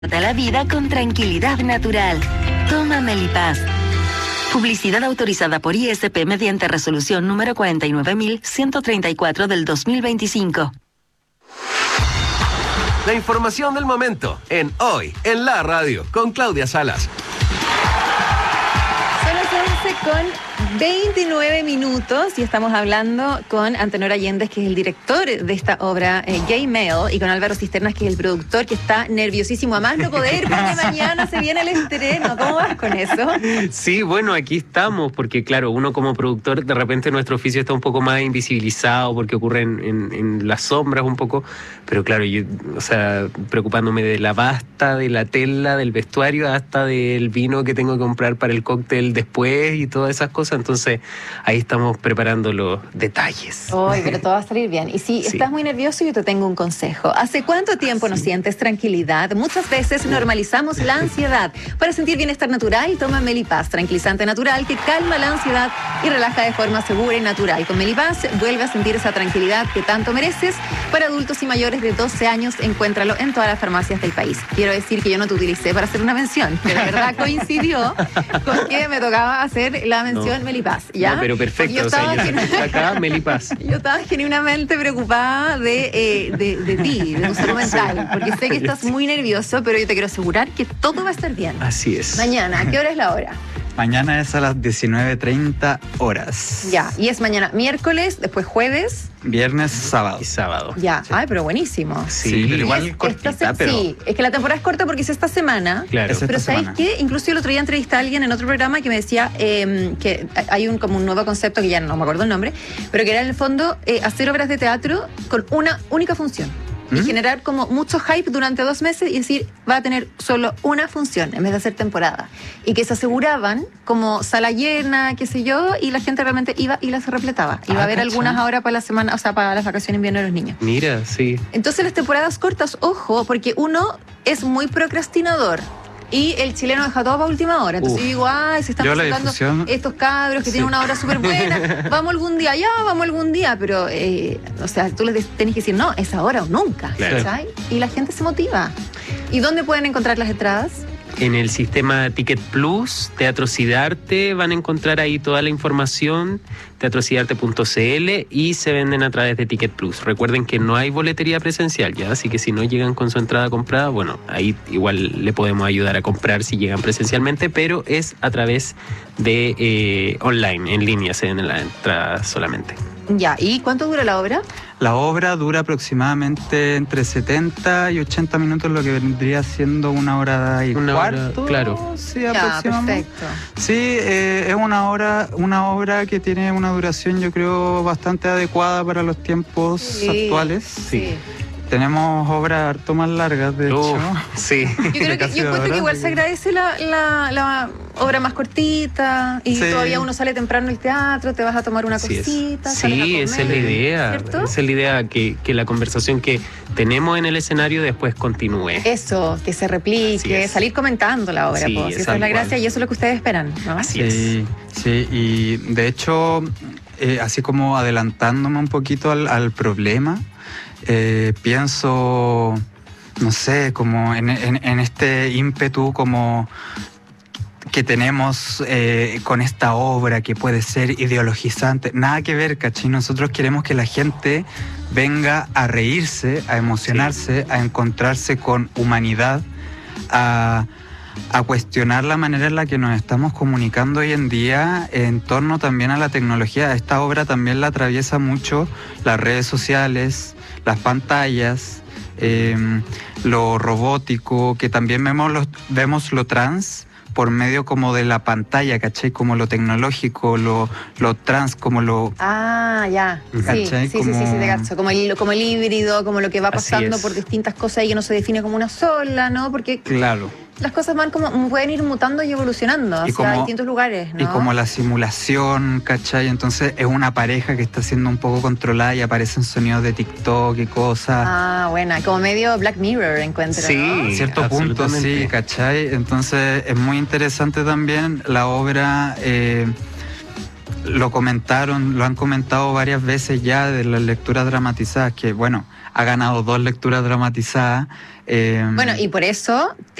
Trata la vida con tranquilidad natural. Toma Melipaz. Publicidad autorizada por ISP mediante resolución número 49.134 del 2025. La información del momento en Hoy en la Radio con Claudia Salas. Son las 11:29 y estamos hablando con Antenor Allende, que es el director de esta obra Gay Male, y con Álvaro Cisternas, que es el productor, que está nerviosísimo a más no poder porque mañana se viene el estreno. ¿Cómo vas con eso? Sí, bueno, aquí estamos porque claro, uno como productor de repente nuestro oficio está un poco más invisibilizado porque ocurre en las sombras un poco, pero claro, yo, o sea, preocupándome de la pasta, de la tela, del vestuario, hasta del vino que tengo que comprar para el cóctel después y todas esas cosas. Entonces ahí estamos preparando los detalles. Ay, pero todo va a salir bien. Y si estás muy nervioso, yo te tengo un consejo. ¿Hace cuánto tiempo no sientes tranquilidad? Muchas veces normalizamos la ansiedad. Para sentir bienestar natural, toma Melipaz, tranquilizante natural que calma la ansiedad y relaja de forma segura y natural. Con Melipaz vuelve a sentir esa tranquilidad que tanto mereces. Para adultos y mayores de 12 años, encuéntralo en todas las farmacias del país. Quiero decir que yo no te utilicé para hacer una mención, que de verdad coincidió con que me tocaba hacer la mención Melipaz, ¿ya? No, pero perfecto, o sea, yo acá Melipaz. Yo estaba genuinamente preocupada de ti, de tu salud mental, porque sé que estás muy nervioso, pero yo te quiero asegurar que todo va a estar bien. Así es. Mañana, ¿a qué hora es la hora? Mañana es a las 19:30 horas. Ya, y es mañana miércoles, después jueves. Viernes, sábado. Y sábado. Ya, Sí. ay, pero buenísimo. Sí, pero igual cortita, pero... Sí, es que la temporada es corta porque es esta semana. Claro. Es esta Pero ¿sabes semana. qué? Incluso el otro día entrevisté a alguien en otro programa que me decía que hay como un nuevo concepto que ya no me acuerdo el nombre, pero que era en el fondo hacer obras de teatro con una única función. Y generar como mucho hype durante 2 meses y decir, va a tener solo una función en vez de hacer temporada. Y que se aseguraban como sala llena, qué sé yo, y la gente realmente iba y las repletaba. Iba a haber ¿cachai? algunas ahora para la semana, o sea, para las vacaciones de invierno de los niños. Mira, sí. Entonces las temporadas cortas, ojo, porque uno es muy procrastinador. Y el chileno deja todo para última hora. Entonces yo digo, ay, se están Yo la presentando difusión- estos cabros que tienen una obra súper buena. Vamos algún día, ya, vamos algún día. Pero, o sea, tú les tenés que decir, no, es ahora o nunca. Claro. ¿Cachai? Y la gente se motiva. ¿Y dónde pueden encontrar las entradas? En el sistema Ticket Plus, Teatro Sidarte, van a encontrar ahí toda la información, teatrosidarte.cl, y se venden a través de Ticket Plus. Recuerden que no hay boletería presencial ya, así que si no llegan con su entrada comprada, bueno, ahí igual le podemos ayudar a comprar si llegan presencialmente, pero es a través de online, en línea se venden las entradas solamente. Ya, ¿y cuánto dura la obra? La obra dura aproximadamente entre 70 y 80 minutos, lo que vendría siendo una hora y Una hora, cuarto. claro. Sí, Ya, aproximadamente. perfecto. Sí, es una obra que tiene una duración, yo creo, bastante adecuada para los tiempos Sí, actuales. sí. Tenemos obras harto más largas, de hecho. Sí. Yo creo que Casi yo encuentro ahora, que igual sí. se agradece la obra más cortita y Sí. todavía uno sale temprano al teatro, te vas a tomar una Así es. cosita, sales a Sí, comer, esa es la idea. ¿cierto? Esa es la idea, que la conversación que tenemos en el escenario después continúe. Eso, que se Así replique, es. salir comentando la obra, Sí, pues, esa tal es la cual. gracia y eso es lo que ustedes esperan, ¿no? Así es. Sí, y de hecho, así como adelantándome un poquito al problema, pienso, no sé, como en este ímpetu como que tenemos con esta obra que puede ser ideologizante. Nada que ver, ¿cachai? Nosotros queremos que la gente venga a reírse, a emocionarse, a encontrarse con humanidad, a cuestionar la manera en la que nos estamos comunicando hoy en día en torno también a la tecnología. Esta obra también la atraviesa mucho las redes sociales, las pantallas, lo robótico, que también vemos lo trans por medio como de la pantalla, ¿cachai? Como lo tecnológico, lo trans, como lo... Ah, ya. Sí, ¿Cachai? sí, Como- te cacho. Como el híbrido, como lo que va Así pasando es. por distintas cosas y que no se define como una sola, ¿no? Porque Claro. las cosas van como, pueden ir mutando y evolucionando Y hacia como- distintos lugares, ¿no? Y como la simulación, ¿cachai? Entonces es una pareja que está siendo un poco controlada y aparecen sonidos de TikTok y cosas. Ah, buena, como medio Black Mirror encuentro, Sí. ¿no? En cierto punto, absolutamente. sí, ¿cachai? Entonces es muy interesante también la obra. lo han comentado varias veces ya de las lecturas dramatizadas, que bueno, ha ganado 2 lecturas dramatizadas. Bueno, y por eso